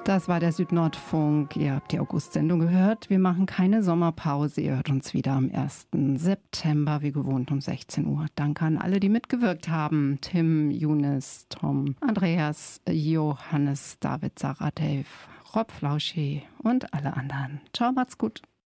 Das war der Südnordfunk. Ihr habt die August-Sendung gehört. Wir machen keine Sommerpause. Ihr hört uns wieder am 1. September, wie gewohnt um 16 Uhr. Danke an alle, die mitgewirkt haben. Tim, Younes, Tom, Andreas, Johannes, David, Sarah, Dave, Rob Flauschi und alle anderen. Ciao, macht's gut.